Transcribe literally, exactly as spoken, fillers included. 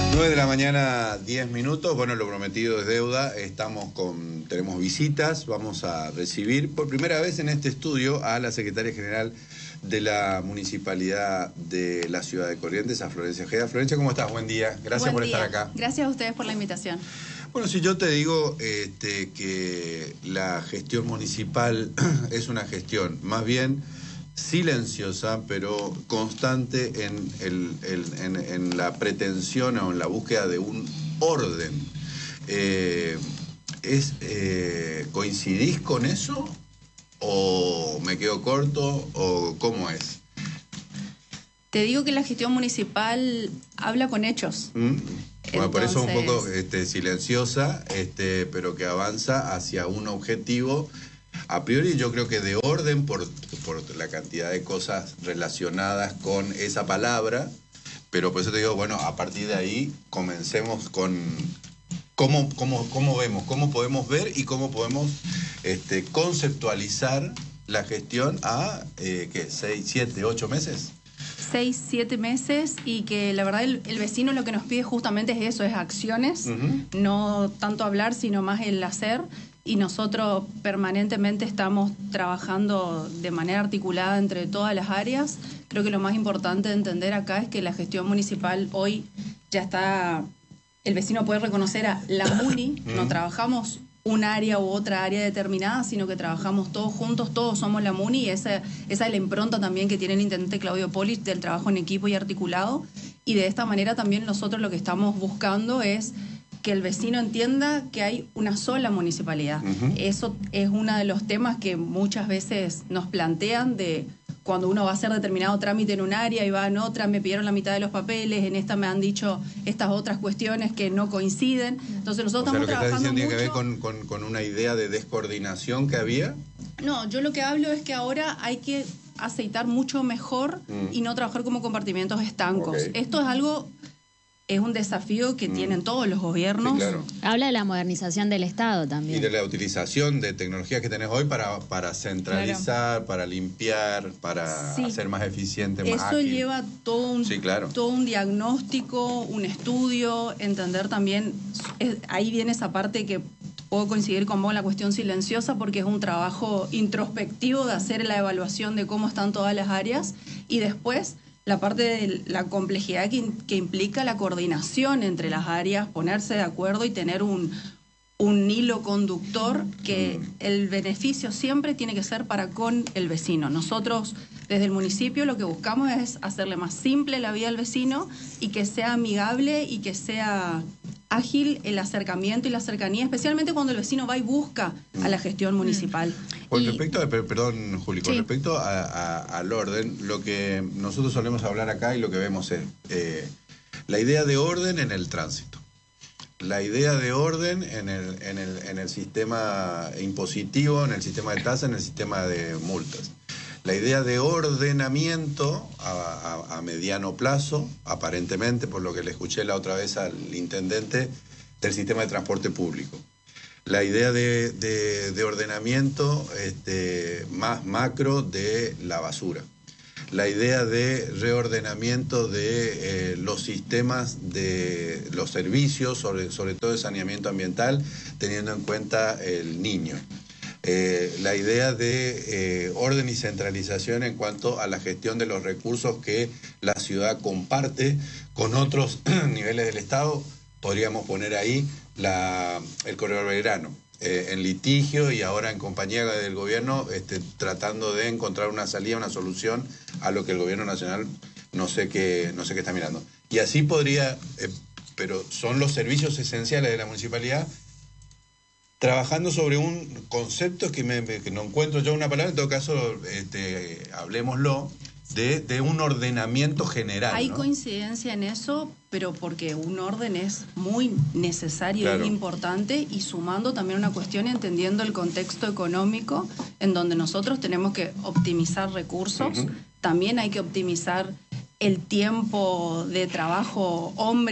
nueve de la mañana, diez minutos. Bueno, lo prometido es deuda. Estamos con, tenemos visitas. Vamos a recibir por primera vez en este estudio a la secretaria general de la Municipalidad de la Ciudad de Corrientes, a Florencia Ojeda. Florencia, ¿cómo estás? Buen día. Gracias Buen por día. estar acá. Gracias a ustedes por la invitación. Bueno, si yo te digo este, que la gestión municipal es una gestión más bien silenciosa, pero constante en, el, el, en, en la pretensión o en la búsqueda de un orden. Eh, es, eh, ¿Coincidís con eso? ¿O me quedo corto? ¿O cómo es? Te digo que la gestión municipal habla con hechos. ¿Mm? Bueno, Entonces... por eso un poco este, silenciosa, este, pero que avanza hacia un objetivo. A priori yo creo que de orden por, por la cantidad de cosas relacionadas con esa palabra, pero por eso te digo, bueno, a partir de ahí comencemos con cómo, cómo, cómo vemos, cómo podemos ver y cómo podemos este, conceptualizar la gestión a, eh, ¿qué? ¿Seis, siete, ocho meses? Seis, siete meses, y que la verdad el, el vecino lo que nos pide justamente es eso, es acciones, uh-huh. No tanto hablar, sino más el hacer. Y nosotros permanentemente estamos trabajando de manera articulada entre todas las áreas. Creo que lo más importante de entender acá es que la gestión municipal hoy ya está, el vecino puede reconocer a la MUNI, no trabajamos un área u otra área determinada, sino que trabajamos todos juntos, todos somos la MUNI, y esa, esa es la impronta también que tiene el intendente Claudio Polich del trabajo en equipo y articulado. Y de esta manera también nosotros lo que estamos buscando es que el vecino entienda que hay una sola municipalidad. Uh-huh. Eso es uno de los temas que muchas veces nos plantean de cuando uno va a hacer determinado trámite en un área y va en otra, me pidieron la mitad de los papeles, en esta me han dicho estas otras cuestiones que no coinciden. Entonces nosotros o sea, estamos lo que trabajando estás diciendo mucho... tiene que ver con, con, con una idea de descoordinación que había. No, yo lo que hablo es que ahora hay que aceitar mucho mejor mm. y no trabajar como compartimentos estancos. Okay. Esto es algo... Es un desafío que mm. tienen todos los gobiernos. Sí, claro. Habla de la modernización del Estado también. Y de la utilización de tecnologías que tenés hoy para, para centralizar, claro. para limpiar, para sí. hacer más eficiente, más Eso ágil. lleva todo un, sí, claro. todo un diagnóstico, un estudio, entender también, es, ahí viene esa parte que puedo coincidir con vos en la cuestión silenciosa, porque es un trabajo introspectivo de hacer la evaluación de cómo están todas las áreas y después... la parte de la complejidad que, que implica la coordinación entre las áreas, ponerse de acuerdo y tener un, un hilo conductor que mm. el beneficio siempre tiene que ser para con el vecino. Nosotros desde el municipio lo que buscamos es hacerle más simple la vida al vecino y que sea amigable y que sea ágil el acercamiento y la cercanía, especialmente cuando el vecino va y busca mm. a la gestión municipal. Con y... respecto a, perdón, Juli, con sí. respecto a, a, al orden, lo que nosotros solemos hablar acá y lo que vemos es eh, la idea de orden en el tránsito, la idea de orden en el, en el, en el sistema impositivo, en el sistema de tasa, en el sistema de multas. La idea de ordenamiento a, a, a mediano plazo, aparentemente, por lo que le escuché la otra vez al intendente, del sistema de transporte público. La idea de, de, de ordenamiento este, más macro de la basura. La idea de reordenamiento de eh, los sistemas de los servicios, sobre, sobre todo de saneamiento ambiental, teniendo en cuenta el niño. Eh, la idea de eh, orden y centralización en cuanto a la gestión de los recursos que la ciudad comparte con otros niveles del Estado. Podríamos poner ahí la, el corredor Belgrano, eh, en litigio y ahora en compañía del gobierno, este, tratando de encontrar una salida, una solución a lo que el gobierno nacional no sé qué, no sé qué está mirando. Y así podría, eh, pero son los servicios esenciales de la municipalidad, trabajando sobre un concepto que, me, que no encuentro yo una palabra, en todo caso, este, hablemoslo, de, de un ordenamiento general. Hay ¿no? coincidencia en eso, pero porque un orden es muy necesario claro. y importante, y sumando también una cuestión y entendiendo el contexto económico, en donde nosotros tenemos que optimizar recursos, uh-huh. también hay que optimizar el tiempo de trabajo hombre